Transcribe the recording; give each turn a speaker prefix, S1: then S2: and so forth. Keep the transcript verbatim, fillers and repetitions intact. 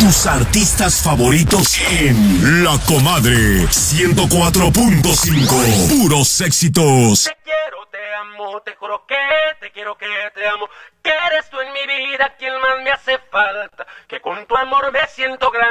S1: Tus artistas favoritos en La Comadre ciento cuatro punto cinco. Puros éxitos.
S2: Te quiero, te amo, te juro que te quiero, que te amo. Que eres tú en mi vida quien más me hace falta. Que con tu amor me siento grande.